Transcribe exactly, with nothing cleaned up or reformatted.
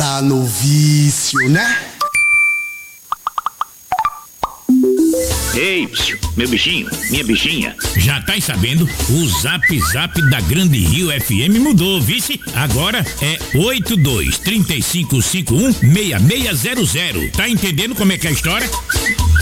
tá no vício, né? Ei, meu bichinho, minha bichinha. Já tá sabendo? O Zap Zap da Grande Rio F M mudou, vice? Agora é oito dois três cinco cinco um seis seis zero zero. Tá entendendo como é que é a história?